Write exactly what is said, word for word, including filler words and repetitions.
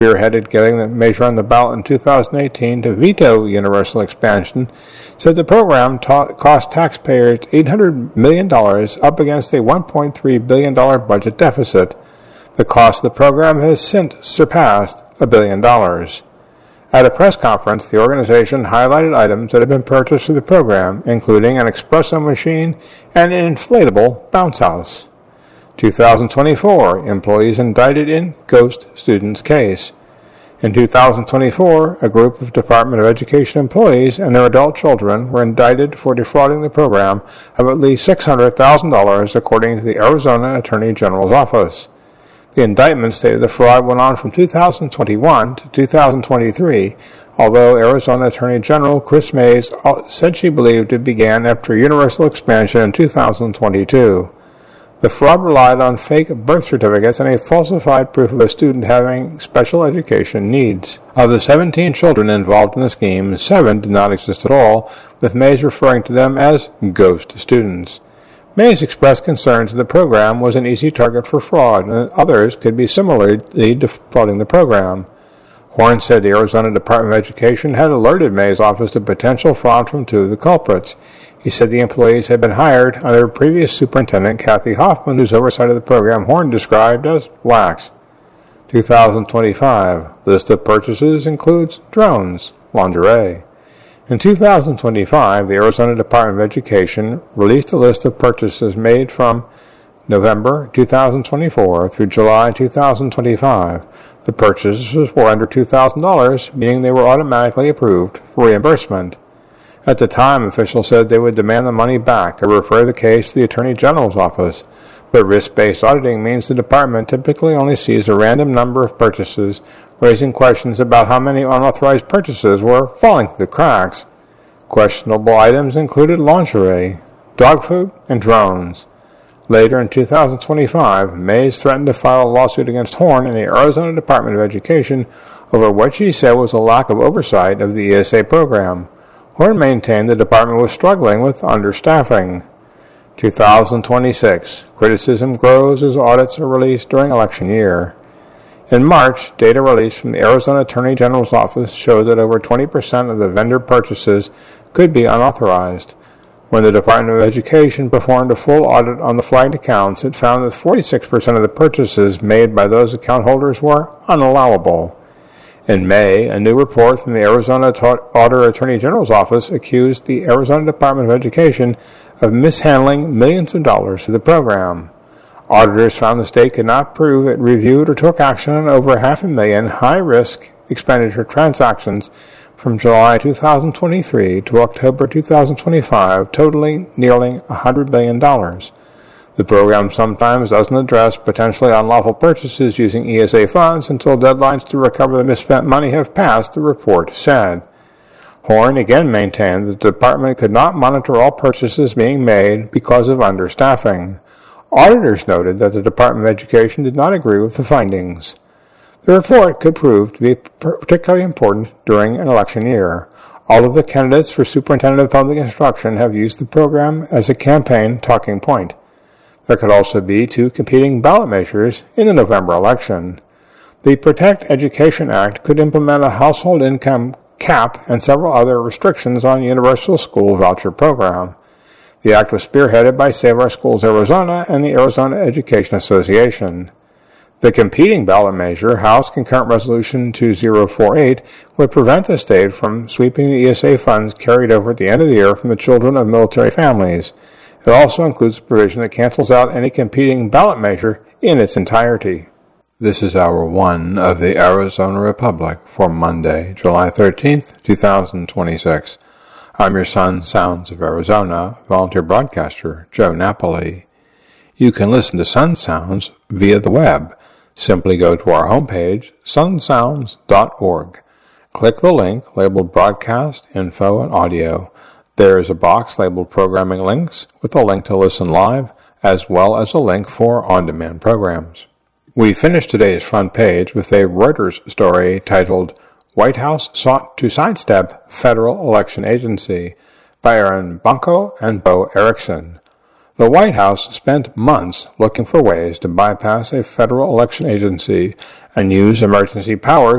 spearheaded getting the measure on the ballot in two thousand eighteen to veto universal expansion, said the program ta- cost taxpayers eight hundred million dollars up against a one point three billion dollars budget deficit. The cost of the program has since surpassed a billion dollars. At a press conference, the organization highlighted items that have been purchased for the program, including an espresso machine and an inflatable bounce house. two thousand twenty-four, employees indicted in ghost students case. In two thousand twenty-four, a group of Department of Education employees and their adult children were indicted for defrauding the program of at least six hundred thousand dollars, according to the Arizona Attorney General's office. The indictment stated the fraud went on from two thousand twenty-one to two thousand twenty-three, although Arizona Attorney General Chris Mays said she believed it began after universal expansion in two thousand twenty-two. The fraud relied on fake birth certificates and a falsified proof of a student having special education needs. Of the seventeen children involved in the scheme, seven did not exist at all, with Mays referring to them as ghost students. Mays expressed concerns that the program was an easy target for fraud and that others could be similarly defrauding the program. Horn said the Arizona Department of Education had alerted Mays' office to potential fraud from two of the culprits. He said the employees had been hired under previous superintendent Kathy Hoffman, whose oversight of the program Horn described as lax. two thousand twenty-five. List of purchases includes drones, lingerie. In two thousand twenty-five, the Arizona Department of Education released a list of purchases made from November two thousand twenty-four through July two thousand twenty-five. The purchases were under two thousand dollars, meaning they were automatically approved for reimbursement. At the time, officials said they would demand the money back or refer the case to the Attorney General's office, but risk-based auditing means the department typically only sees a random number of purchases, raising questions about how many unauthorized purchases were falling through the cracks. Questionable items included lingerie, dog food, and drones. Later in two thousand twenty-five, Mays threatened to file a lawsuit against Horn and the Arizona Department of Education over what she said was a lack of oversight of the E S A program. Horn maintained the department was struggling with understaffing. two thousand twenty-six. Criticism grows as audits are released during election year. In March, data released from the Arizona Attorney General's office showed that over twenty percent of the vendor purchases could be unauthorized. When the Department of Education performed a full audit on the flagged accounts, it found that forty-six percent of the purchases made by those account holders were unallowable. In May, a new report from the Arizona Auditor Attorney General's office accused the Arizona Department of Education of mishandling millions of dollars to the program. Auditors found the state could not prove it reviewed or took action on over half a million high-risk expenditure transactions from July two thousand twenty-three to October two thousand twenty-five, totaling nearly one hundred billion dollars. The program sometimes doesn't address potentially unlawful purchases using E S A funds until deadlines to recover the misspent money have passed, the report said. Horn again maintained that the department could not monitor all purchases being made because of understaffing. Auditors noted that the Department of Education did not agree with the findings. The report could prove to be particularly important during an election year. All of the candidates for Superintendent of Public Instruction have used the program as a campaign talking point. There could also be two competing ballot measures in the November election. The Protect Education Act could implement a household income cap and several other restrictions on universal school voucher program. The act was spearheaded by Save Our Schools Arizona and the Arizona Education Association. The competing ballot measure, House Concurrent Resolution two thousand forty-eight, would prevent the state from sweeping the E S A funds carried over at the end of the year from the children of military families. It also includes a provision that cancels out any competing ballot measure in its entirety. This is hour one of the Arizona Republic for Monday, July thirteenth, two thousand twenty-six. I'm your Sun Sounds of Arizona volunteer broadcaster, Joe Napoli. You can listen to Sun Sounds via the web. Simply go to our homepage, sun sounds dot org. Click the link labeled Broadcast, Info, and Audio. There is a box labeled Programming Links with a link to listen live, as well as a link for on-demand programs. We finished today's front page with a Reuters story titled White House Sought to Sidestep Federal Election Agency by Aaron Bunko and Bo Erickson. The White House spent months looking for ways to bypass a federal election agency and use emergency powers